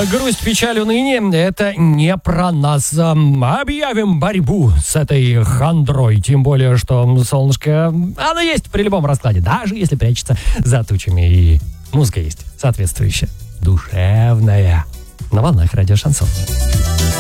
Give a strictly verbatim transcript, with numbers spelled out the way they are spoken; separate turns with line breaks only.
Грусть, печаль, уныние – это не про нас. Объявим борьбу с этой хандрой. Тем более, что солнышко, оно есть при любом раскладе, даже если прячется за тучами. И музыка есть соответствующая, душевная. На волнах радио Шансон.